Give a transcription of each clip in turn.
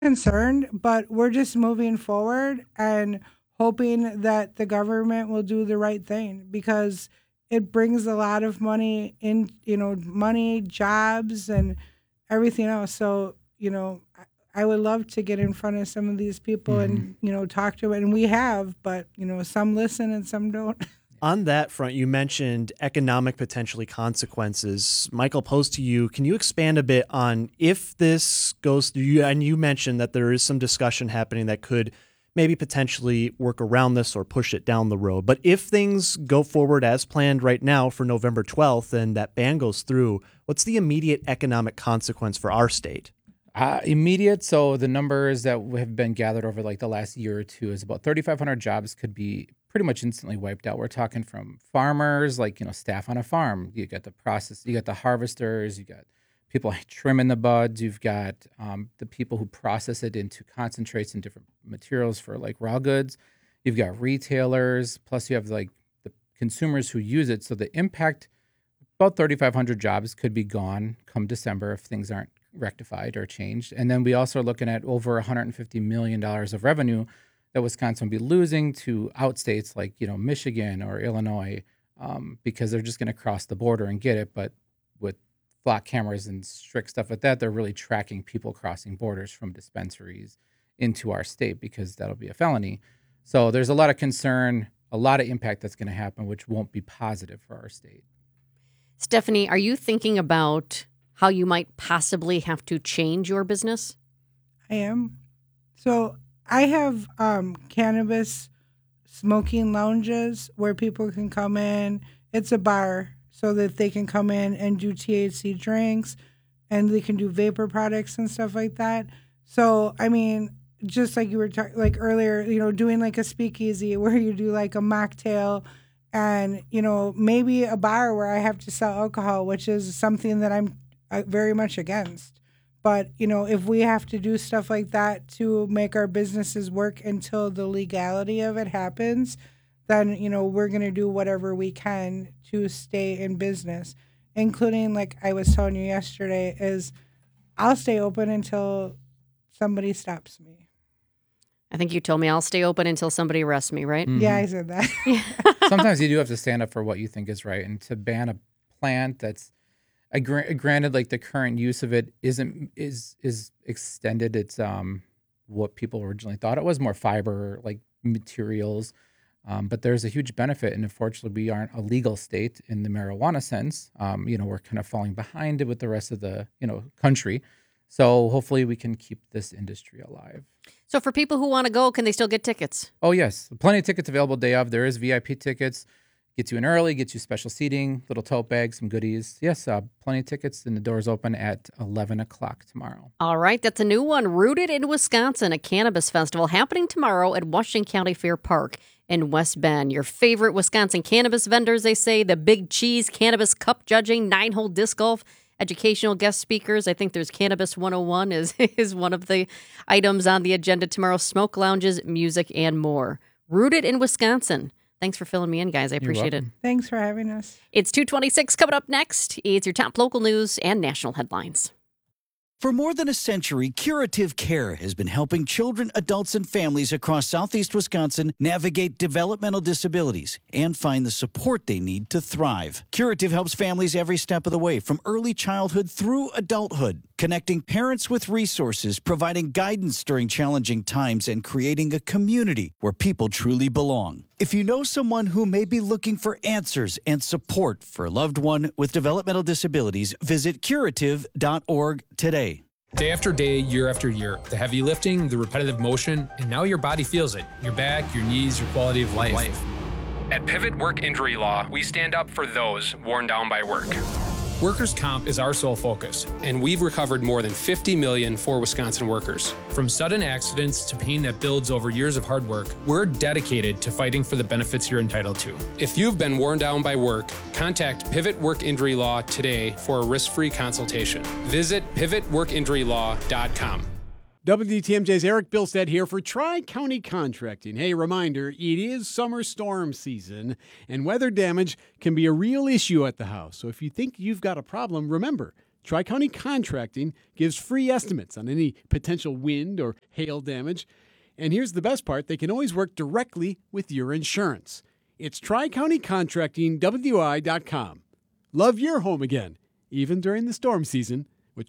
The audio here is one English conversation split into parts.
concerned, but we're just moving forward and hoping that the government will do the right thing because it brings a lot of money in, money, jobs, and everything else. So, I would love to get in front of some of these people Mm-hmm. and, talk to them. And we have, but, some listen and some don't. On that front, you mentioned economic potentially consequences. Michael, posed to you, can you expand a bit on if this goes through you? And you mentioned that there is some discussion happening that could maybe potentially work around this or push it down the road. But if things go forward as planned right now for November 12th and that ban goes through, what's the immediate economic consequence for our state? Immediate. So the numbers that have been gathered over like the last year or two is about 3,500 jobs could be pretty much instantly wiped out. We're talking from farmers, like, staff on a farm. You got the process, you got the harvesters, you got people trimming the buds, you've got the people who process it into concentrates and different materials for like raw goods. You've got retailers, plus you have like the consumers who use it. So the impact, about 3,500 jobs could be gone come December if things aren't rectified or changed. And then we also are looking at over $150 million of revenue that Wisconsin will be losing to outstates like, Michigan or Illinois, because they're just going to cross the border and get it. But with flock cameras and strict stuff like that, they're really tracking people crossing borders from dispensaries into our state because that'll be a felony. So there's a lot of concern, a lot of impact that's going to happen, which won't be positive for our state. Stephanie, are you thinking about how you might possibly have to change your business? I am. So I have cannabis smoking lounges where people can come in. It's a bar so that they can come in and do THC drinks and they can do vapor products and stuff like that. So, I mean, just like you were talking like earlier, doing like a speakeasy where you do like a mocktail and, maybe a bar where I have to sell alcohol, which is something that I'm very much against. But, if we have to do stuff like that to make our businesses work until the legality of it happens, then, we're going to do whatever we can to stay in business, including, like I was telling you yesterday, is I'll stay open until somebody stops me. I think you told me I'll stay open until somebody arrests me, right? Mm-hmm. Yeah, I said that. Sometimes you do have to stand up for what you think is right. And to ban a plant that's granted, like the current use of it is extended. It's what people originally thought it was, more fiber like materials. But there's a huge benefit, and unfortunately, we aren't a legal state in the marijuana sense. We're kind of falling behind it with the rest of the country. So hopefully, we can keep this industry alive. So for people who want to go, can they still get tickets? Oh yes, plenty of tickets available day of. There is VIP tickets. Gets you in early, gets you special seating, little tote bag, some goodies. Yes, plenty of tickets, and the doors open at 11 o'clock tomorrow. All right, that's a new one. Rooted in Wisconsin, a cannabis festival happening tomorrow at Washington County Fair Park in West Bend. Your favorite Wisconsin cannabis vendors, they say, the Big Cheese, cannabis cup judging, 9-hole disc golf, educational guest speakers. I think there's Cannabis 101 is one of the items on the agenda tomorrow. Smoke lounges, music, and more. Rooted in Wisconsin. Thanks for filling me in, guys. I appreciate it. Thanks for having us. It's 2:26 coming up next. It's your top local news and national headlines. For more than a century, Curative Care has been helping children, adults, and families across southeast Wisconsin navigate developmental disabilities and find the support they need to thrive. Curative helps families every step of the way, from early childhood through adulthood, connecting parents with resources, providing guidance during challenging times, and creating a community where people truly belong. If you know someone who may be looking for answers and support for a loved one with developmental disabilities, visit curative.org today. Day after day, year after year, the heavy lifting, the repetitive motion, and now your body feels it. Your back, your knees, your quality of life. At Pivot Work Injury Law, we stand up for those worn down by work. Workers' comp is our sole focus, and we've recovered more than $50 million for Wisconsin workers. From sudden accidents to pain that builds over years of hard work, we're dedicated to fighting for the benefits you're entitled to. If you've been worn down by work, contact Pivot Work Injury Law today for a risk-free consultation. Visit pivotworkinjurylaw.com. WTMJ's Eric Bilstead here for Tri-County Contracting. Hey, reminder, it is summer storm season, and weather damage can be a real issue at the house. So if you think you've got a problem, remember, Tri-County Contracting gives free estimates on any potential wind or hail damage. And here's the best part, they can always work directly with your insurance. It's TriCountyContractingWI.com. Love your home again, even during the storm season, with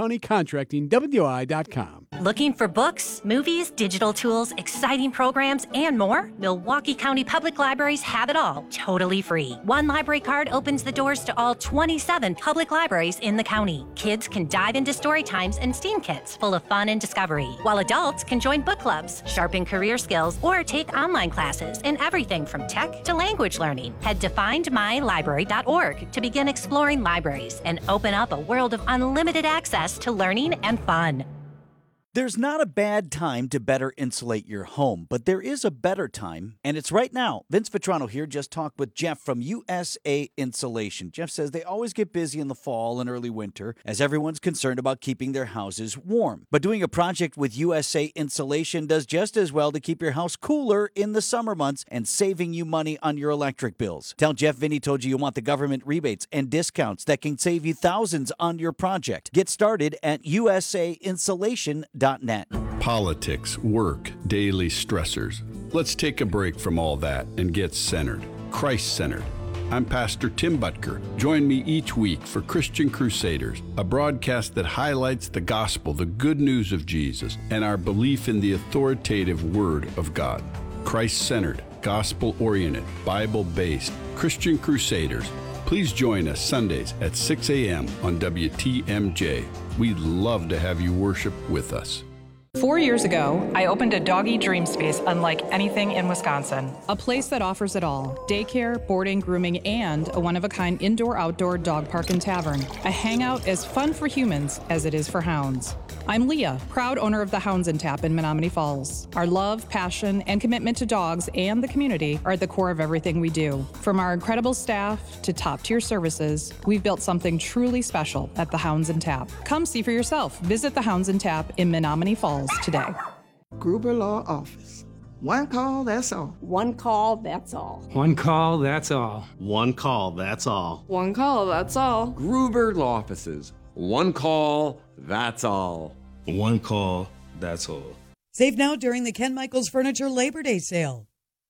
TriCountyContractingWI.com. Looking for books, movies, digital tools, exciting programs, and more? Milwaukee County Public Libraries have it all, totally free. One library card opens the doors to all 27 public libraries in the county. Kids can dive into story times and STEAM kits full of fun and discovery, while adults can join book clubs, sharpen career skills, or take online classes in everything from tech to language learning. Head to findmylibrary.org to begin exploring libraries and open up a world of unlimited access to learning and fun. There's not a bad time to better insulate your home, but there is a better time, and it's right now. Vince Vitrano here just talked with Jeff from USA Insulation. Jeff says they always get busy in the fall and early winter as everyone's concerned about keeping their houses warm. But doing a project with USA Insulation does just as well to keep your house cooler in the summer months and saving you money on your electric bills. Tell Jeff Vinny told you want the government rebates and discounts that can save you thousands on your project. Get started at usainsulation.net. Politics, work, daily stressors. Let's take a break from all that and get centered, Christ-centered. I'm Pastor Tim Butker. Join me each week for Christian Crusaders, a broadcast that highlights the gospel, the good news of Jesus, and our belief in the authoritative Word of God. Christ-centered, gospel-oriented, Bible-based, Christian Crusaders. Please join us Sundays at 6 a.m. on WTMJ. We'd love to have you worship with us. 4 years ago, I opened a doggy dream space unlike anything in Wisconsin. A place that offers it all: daycare, boarding, grooming, and a one-of-a-kind indoor-outdoor dog park and tavern. A hangout as fun for humans as it is for hounds. I'm Leah, proud owner of the Hounds and Tap in Menominee Falls. Our love, passion, and commitment to dogs and the community are at the core of everything we do. From our incredible staff to top-tier services, we've built something truly special at the Hounds and Tap. Come see for yourself. Visit the Hounds and Tap in Menominee Falls today. Gruber Law Office. One call, that's all. One call, that's all. One call, that's all. One call, that's all. One call, that's all. Gruber Law Offices. One call, that's all. One call, that's all. Save now during the Ken Michaels Furniture Labor Day sale.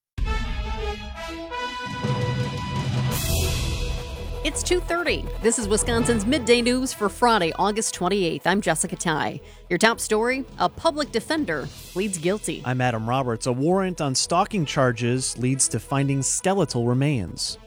It's 2:30. This is Wisconsin's Midday News for Friday, August 28th. I'm Jessica Ty. Your top story, a public defender pleads guilty. I'm Adam Roberts. A warrant on stalking charges leads to finding skeletal remains.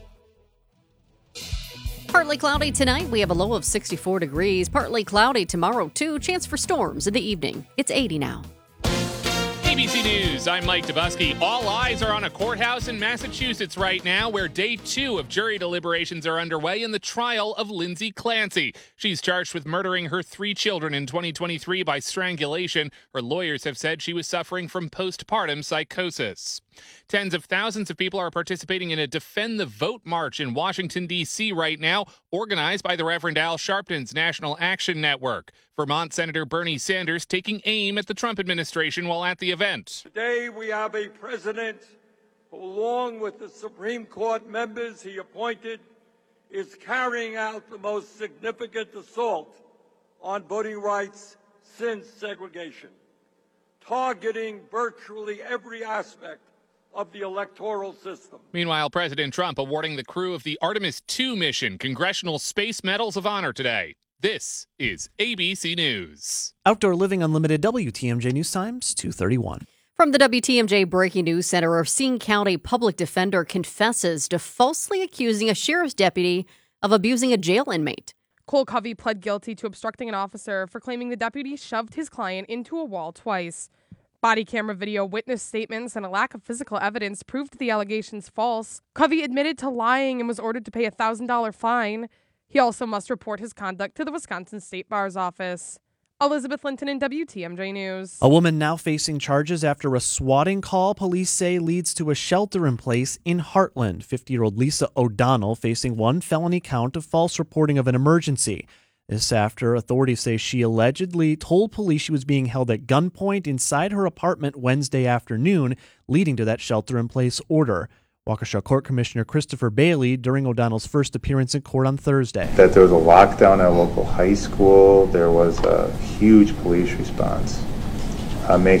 Partly cloudy tonight. We have a low of 64 degrees. Partly cloudy tomorrow, too. Chance for storms in the evening. It's 80 now. ABC News, I'm Mike Dubusky. All eyes are on a courthouse in Massachusetts right now where day 2 of jury deliberations are underway in the trial of Lindsay Clancy. She's charged with murdering her 3 children in 2023 by strangulation. Her lawyers have said she was suffering from postpartum psychosis. Tens of thousands of people are participating in a Defend the Vote march in Washington, D.C. right now, organized by the Reverend Al Sharpton's National Action Network. Vermont Senator Bernie Sanders taking aim at the Trump administration while at the event. Today we have a president who, along with the Supreme Court members he appointed, is carrying out the most significant assault on voting rights since segregation, targeting virtually every aspect of the electoral system. Meanwhile, President Trump awarding the crew of the Artemis II mission Congressional Space Medals of Honor today. This is ABC News. Outdoor Living Unlimited, WTMJ News Times, 2:31. From the WTMJ Breaking News Center, a Racine County public defender confesses to falsely accusing a sheriff's deputy of abusing a jail inmate. Cole Covey pled guilty to obstructing an officer for claiming the deputy shoved his client into a wall twice. Body camera video, witness statements, and a lack of physical evidence proved the allegations false. Covey admitted to lying and was ordered to pay a $1,000 fine. He also must report his conduct to the Wisconsin State Bar's office. Elizabeth Linton in WTMJ News. A woman now facing charges after a swatting call police say leads to a shelter-in-place in Heartland. 50-year-old Lisa O'Donnell facing 1 felony count of false reporting of an emergency. This after authorities say she allegedly told police she was being held at gunpoint inside her apartment Wednesday afternoon, leading to that shelter-in-place order. Waukesha Court Commissioner Christopher Bailey during O'Donnell's first appearance in court on Thursday. That there was a lockdown at a local high school. There was a huge police response. On May